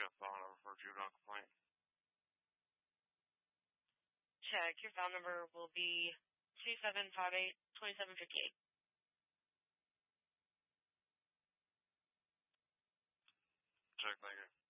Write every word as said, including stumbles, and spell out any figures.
got a file number for a juvenile complaint. Check. Your file number will be two seven five eight, two seven five eight. Check, thank you.